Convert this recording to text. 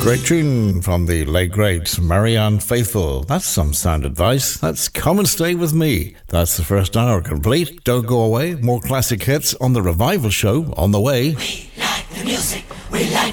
Great tune from the late great Marianne Faithfull. That's some sound advice. That's Come and Stay With Me. That's the first hour complete. Don't go away. More classic hits on the Revival Show on the way. We like the music. We like